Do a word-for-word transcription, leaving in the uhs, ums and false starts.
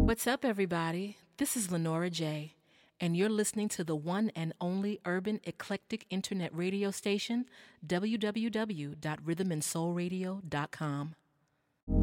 What's up, everybody? This is Lenora J, and you're listening to the one and only urban eclectic internet radio station, w w w dot rhythm and soul radio dot com.